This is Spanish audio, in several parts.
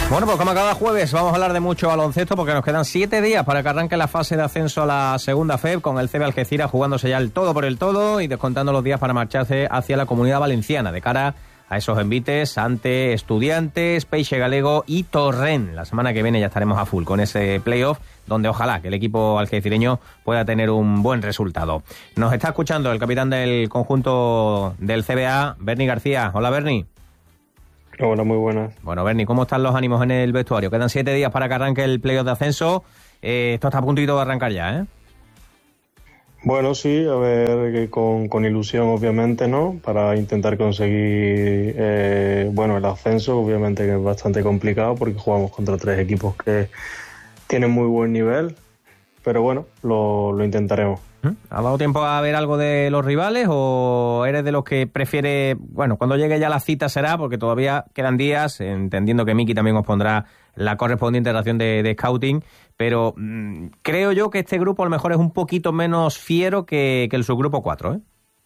Bueno, pues como cada jueves vamos a hablar de mucho baloncesto porque nos quedan 7 días para que arranque la fase de ascenso a la segunda FEB, con el CB Algeciras jugándose ya el todo por el todo y descontando los días para marcharse hacia la Comunidad Valenciana de cara a esos envites ante Estudiantes, Peixe Galego y Torrent. La semana que viene ya estaremos a full con ese playoff donde ojalá que el equipo algecireño pueda tener un buen resultado. Nos está escuchando el capitán del conjunto del CBA, Berni García. Hola, Berni. Hola, muy buenas. Bueno, Berni, ¿cómo están los ánimos en el vestuario? Quedan 7 días para que arranque el playoff de ascenso. Esto está a puntito de arrancar ya, ¿eh? Bueno, sí, a ver, con ilusión, obviamente, ¿no? Para intentar conseguir, el ascenso, obviamente que es bastante complicado porque jugamos contra 3 equipos que tienen muy buen nivel, pero bueno, lo intentaremos. ¿Ha dado tiempo a ver algo de los rivales o eres de los que prefiere, bueno, cuando llegue ya la cita será, porque todavía quedan días, entendiendo que Miki también os pondrá la correspondiente ración de scouting, pero creo yo que este grupo a lo mejor es un poquito menos fiero que el subgrupo 4, ¿eh?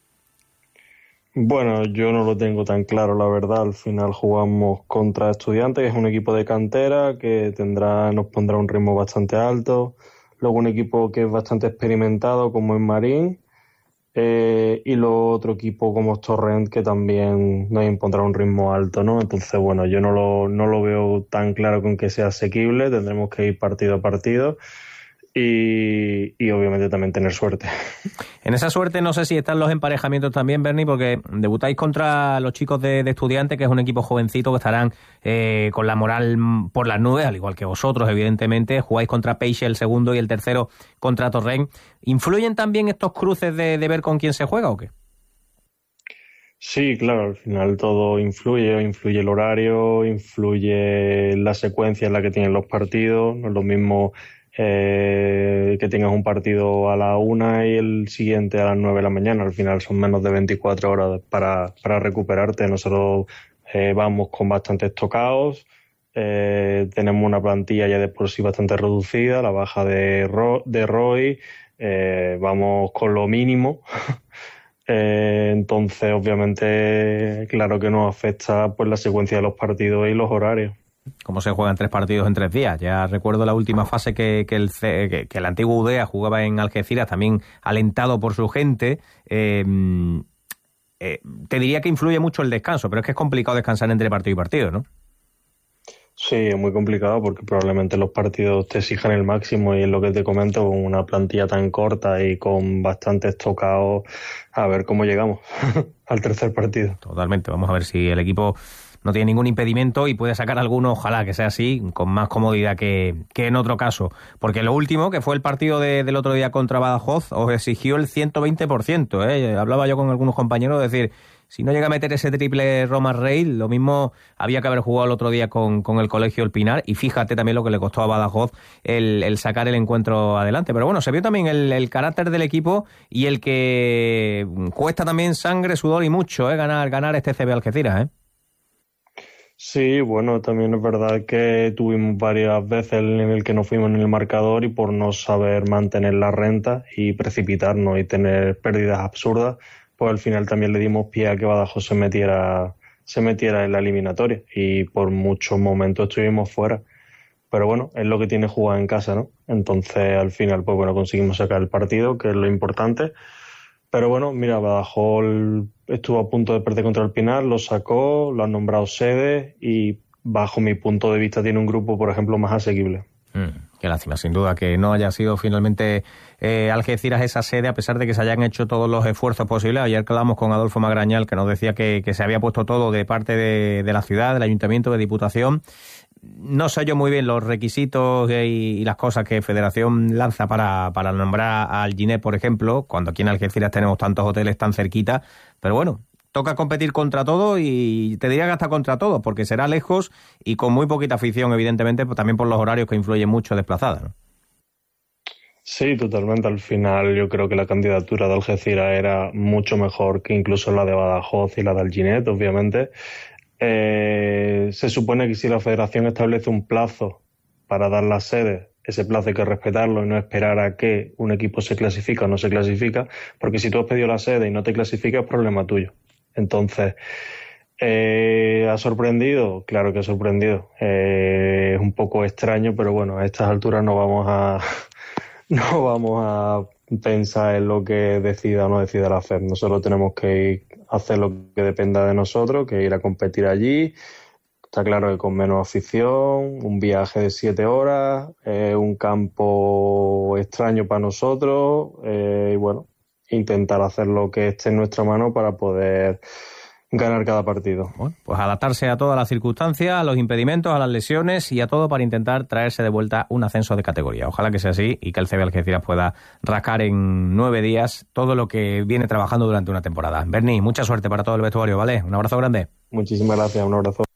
Bueno, yo no lo tengo tan claro, la verdad. Al final jugamos contra Estudiantes, que es un equipo de cantera que nos pondrá un ritmo bastante alto. Luego un equipo que es bastante experimentado como es Marín, y luego otro equipo como es Torrent que también nos impondrá un ritmo alto, ¿no? Entonces, bueno, yo no lo veo tan claro con que sea asequible, tendremos que ir partido a partido y obviamente también tener suerte. En esa suerte no sé si están los emparejamientos también, Berni, porque debutáis contra los chicos de Estudiantes, que es un equipo jovencito que estarán con la moral por las nubes, al igual que vosotros, evidentemente. Jugáis contra Peixe el segundo y el tercero contra Torrent. ¿Influyen también estos cruces de ver con quién se juega o qué? Sí, claro, al final todo influye el horario, influye la secuencia en la que tienen los partidos, no es lo mismo que tengas un partido a la 1 y el siguiente a las 9 de la mañana. Al final son menos de 24 horas para recuperarte. Nosotros vamos con bastantes tocados, tenemos una plantilla ya de por sí bastante reducida, la baja de Roy, vamos con lo mínimo. Entonces, obviamente, claro que nos afecta pues la secuencia de los partidos y los horarios. ¿Cómo se juegan 3 partidos en 3 días? Ya recuerdo la última fase que el antiguo UDEA jugaba en Algeciras, también alentado por su gente. Te diría que influye mucho el descanso, pero es que es complicado descansar entre partido y partido, ¿no? Sí, es muy complicado porque probablemente los partidos te exijan el máximo y es lo que te comento, con una plantilla tan corta y con bastantes tocados, a ver cómo llegamos al tercer partido. Totalmente, vamos a ver si el equipo no tiene ningún impedimento y puede sacar alguno, ojalá que sea así, con más comodidad que en otro caso. Porque lo último, que fue el partido del otro día contra Badajoz, os exigió el 120%, ¿eh? Hablaba yo con algunos compañeros, de decir, si no llega a meter ese triple Roma Rey, lo mismo había que haber jugado el otro día con el Colegio El Pinar, y fíjate también lo que le costó a Badajoz el sacar el encuentro adelante. Pero bueno, se vio también el carácter del equipo y el que cuesta también sangre, sudor y mucho, ganar este CB Algeciras, ¿eh? Sí, bueno, también es verdad que tuvimos varias veces en el que nos fuimos en el marcador y por no saber mantener la renta y precipitarnos y tener pérdidas absurdas, pues al final también le dimos pie a que Badajoz se metiera en la eliminatoria y por muchos momentos estuvimos fuera. Pero bueno, es lo que tiene jugar en casa, ¿no? Entonces al final, pues bueno, conseguimos sacar el partido, que es lo importante. Pero bueno, mira, Badajoz estuvo a punto de perder contra el Pinar, lo sacó, lo han nombrado sede y bajo mi punto de vista tiene un grupo, por ejemplo, más asequible. Qué lástima, sin duda, que no haya sido finalmente Algeciras esa sede, a pesar de que se hayan hecho todos los esfuerzos posibles. Ayer hablamos con Adolfo Magrañal, que nos decía que se había puesto todo de parte de la ciudad, del Ayuntamiento, de Diputación. No sé yo muy bien los requisitos y las cosas que Federación lanza para nombrar al Ginet, por ejemplo, cuando aquí en Algeciras tenemos tantos hoteles tan cerquita, pero bueno, toca competir contra todo y te diría que hasta contra todo, porque será lejos y con muy poquita afición, evidentemente, pues también por los horarios que influyen mucho desplazada, ¿no? Sí, totalmente. Al final yo creo que la candidatura de Algeciras era mucho mejor que incluso la de Badajoz y la del Ginet, obviamente. Se supone que si la Federación establece un plazo para dar la sede, ese plazo hay que respetarlo y no esperar a que un equipo se clasifica o no se clasifica, porque si tú has pedido la sede y no te clasificas es problema tuyo. Entonces, ¿Ha sorprendido? Claro que ha sorprendido. Es un poco extraño, pero bueno, a estas alturas no vamos a no vamos a pensar en lo que decida o no decida la FED. Nosotros tenemos que ir a hacer lo que dependa de nosotros, que ir a competir allí. Está claro que con menos afición, un viaje de 7 horas, un campo extraño para nosotros, y bueno, intentar hacer lo que esté en nuestra mano para poder ganar cada partido. Bueno, pues adaptarse a todas las circunstancias, a los impedimentos, a las lesiones y a todo para intentar traerse de vuelta un ascenso de categoría. Ojalá que sea así y que el CB Algeciras pueda rascar en 9 días todo lo que viene trabajando durante una temporada. Berni, mucha suerte para todo el vestuario, ¿vale? Un abrazo grande. Muchísimas gracias, un abrazo.